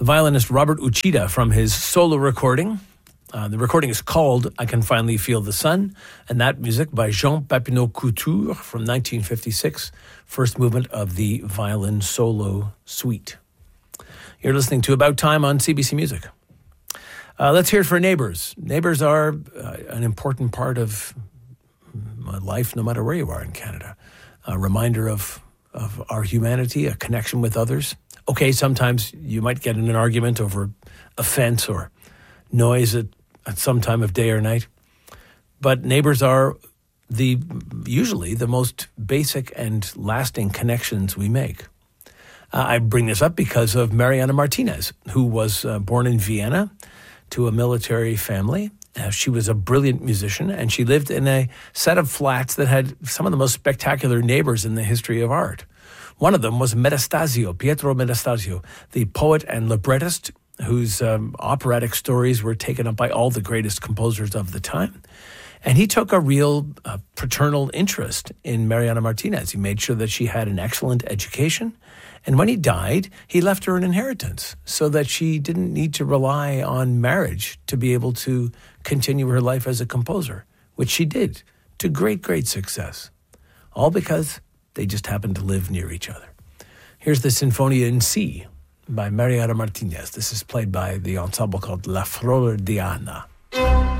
the violinist Robert Uchida from his solo recording. The recording is called I Can Finally Feel the Sun, and that music by Jean Papineau Couture from 1956, first movement of the violin solo suite. You're listening to About Time on CBC Music. Let's hear it for neighbors. Neighbors are an important part of life, no matter where you are in Canada. A reminder of our humanity, a connection with others. Okay, sometimes you might get in an argument over a fence or noise at some time of day or night. But neighbors are usually the most basic and lasting connections we make. I bring this up because of Mariana Martinez, who was born in Vienna to a military family. She was a brilliant musician, and she lived in a set of flats that had some of the most spectacular neighbors in the history of art. One of them was Pietro Metastasio, the poet and librettist whose operatic stories were taken up by all the greatest composers of the time. And he took a real paternal interest in Mariana Martinez. He made sure that she had an excellent education. And when he died, he left her an inheritance so that she didn't need to rely on marriage to be able to continue her life as a composer, which she did to great, great success. All because they just happened to live near each other. Here's the Sinfonia in C by Mariana Martinez. This is played by the ensemble called La Flor Diana.